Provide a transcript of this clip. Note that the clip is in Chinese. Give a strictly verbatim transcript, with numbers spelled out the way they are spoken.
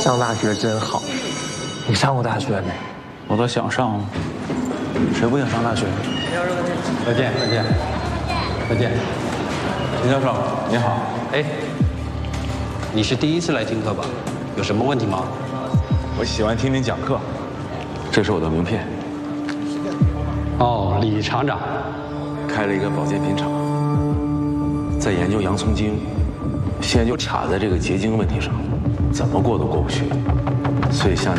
上大学真好。你上过大学没？ 我都想上了，谁不想上大学？再见，再见，再见。秦教授，你好。 哎，你是第一次来听课吧？有什么问题吗？ 我喜欢听您讲课，这是我的名片。 哦，李厂长， 开了一个保健品厂，在研究洋葱精，现在就卡在这个结晶问题上，怎么过都过不去，所以向。